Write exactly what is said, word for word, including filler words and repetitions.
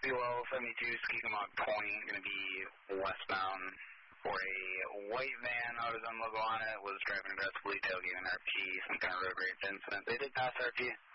Well, seventy-two, Skidmore Point, going to be westbound for a white van, AutoZone logo on it, was driving aggressively, tailgating R P, some kind of road rage incident. They did pass R P.